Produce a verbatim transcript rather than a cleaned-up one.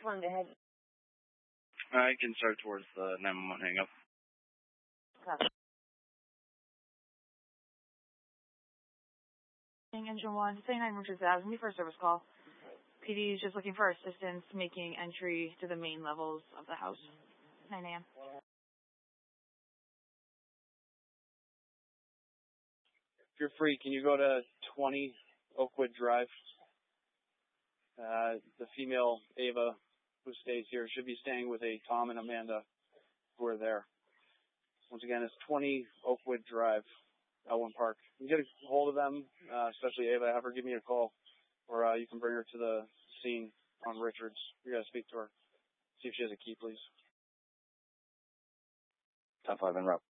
one, go ahead. I can start towards the nine one one hang up. Copy. Engine one, twenty-nine Richards Avenue for a service call. P D is just looking for assistance making entry to the main levels of the house. nine a.m. If you're free, can you go to twenty Oakwood Drive? Uh, the female, Ava, who stays here, should be staying with a Tom and Amanda who are there. Once again, it's twenty Oakwood Drive, Elwyn Park. You can get a hold of them, uh, especially Ava. Have her give me a call, or uh, you can bring her to the scene on Richards. You got to speak to her. See if she has a key, please. Top five en route.